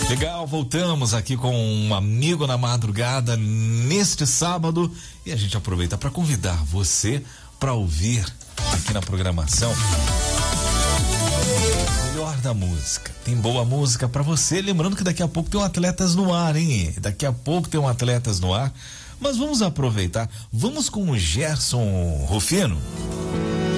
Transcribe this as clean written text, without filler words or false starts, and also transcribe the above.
Legal, voltamos aqui com um amigo na madrugada neste sábado e a gente aproveita para convidar você para ouvir aqui na programação o melhor da música. Tem boa música para você, lembrando que daqui a pouco tem um Atletas no Ar, hein? Daqui a pouco tem um Atletas no Ar, mas vamos aproveitar, vamos com o Gerson Rufino.